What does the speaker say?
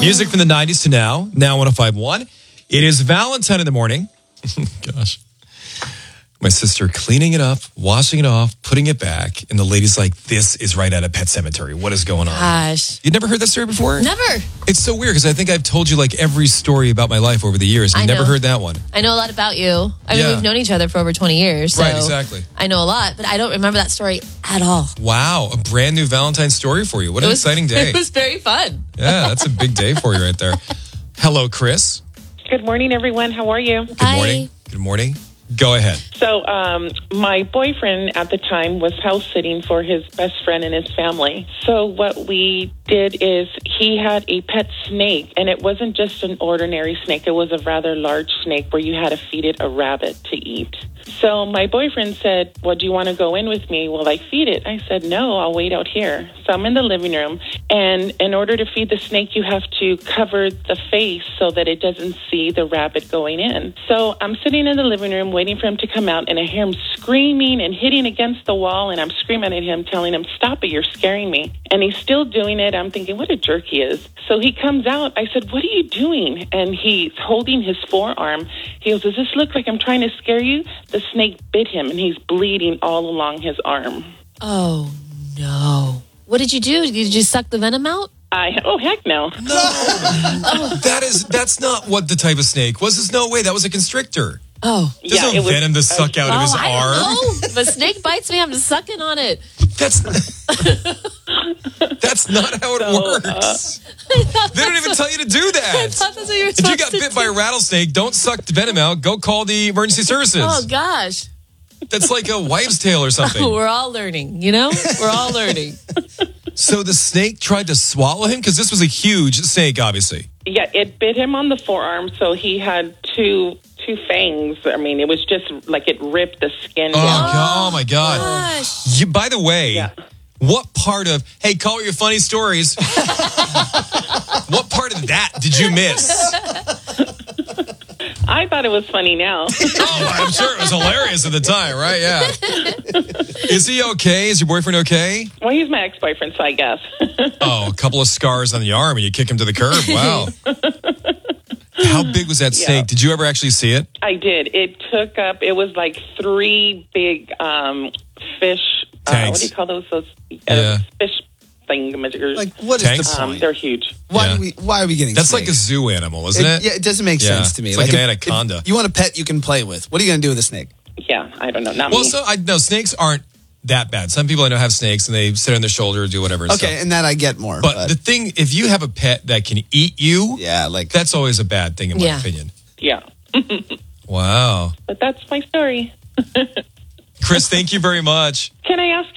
Music from the 90s to now 105.1. It is Valentine in the morning. Gosh. My sister cleaning it up, washing it off, putting it back. And the lady's like, this is right out of Pet Sematary. What is going on? Gosh. You'd never heard that story before? Never. It's so weird because I think I've told you like every story about my life over the years. I've never heard that one. I know a lot about you. I mean, we've known each other for over 20 years. So right, exactly. I know a lot, but I don't remember that story at all. Wow, a brand new Valentine's story for you. What an exciting day. It was very fun. Yeah, that's a big day for you right there. Hello, Chris. Good morning, everyone. How are you? Good morning. Good morning. Go ahead. So, my boyfriend at the time was house sitting for his best friend and his family. So what we did is he had a pet snake, and it wasn't just an ordinary snake. It was a rather large snake where you had to feed it a rabbit to eat. So my boyfriend said, well, do you want to go in with me? Will I feed it? I said, no, I'll wait out here. So I'm in the living room, and in order to feed the snake, you have to cover the face so that it doesn't see the rabbit going in. So I'm sitting in the living room waiting for him to come out, and I hear him screaming and hitting against the wall, and I'm screaming at him, telling him, stop it, you're scaring me. And he's still doing it. I'm thinking, what a jerk he is. So he comes out. I said, what are you doing? And he's holding his forearm. He goes, does this look like I'm trying to scare you? The snake bit him, and he's bleeding all along his arm. Oh, no. What did you do? Did you just suck the venom out? Oh, heck no. No. That's not what the type of snake was. There's no way. That was a constrictor. Oh. There's no venom to suck out of his arm. I don't know. If a snake bites me, I'm just sucking on it. That's not how it works. They don't even tell you to do that. I thought that's what you were If you supposed got to bit do. by a rattlesnake, don't suck the venom out. Go call the emergency services. Oh, gosh. That's like a wives' tale or something. We're all learning, you know? We're all learning. So the snake tried to swallow him? Because this was a huge snake, obviously. Yeah, it bit him on the forearm, so he had two fangs. I mean, it was just like it ripped the skin down. Oh, my God. Gosh. By the way, what part of, hey, call your funny stories, what part of that did you miss? I thought it was funny now. Oh, I'm sure it was hilarious at the time, right? Yeah. Is he okay? Is your boyfriend okay? Well, he's my ex-boyfriend, so I guess. Oh, a couple of scars on the arm and you kick him to the curb. Wow. How big was that snake? Did you ever actually see it? I did. It took up, it was like 3 big fish. What do you call those? Fish thingamajigers. Like, what is the point? They're huge. Why are we getting That's snakes? like a zoo animal, isn't it? Yeah, it doesn't make sense to me. It's like an anaconda. If you want a pet you can play with. What are you going to do with a snake? Yeah, I don't know. Not well, me. so I know snakes aren't that bad. Some people I know have snakes and they sit on their shoulder or do whatever. Okay, and that I get more. But the thing, if you have a pet that can eat you, that's always a bad thing in my opinion. Yeah. Wow. But that's my story. Chris, thank you very much. Can I ask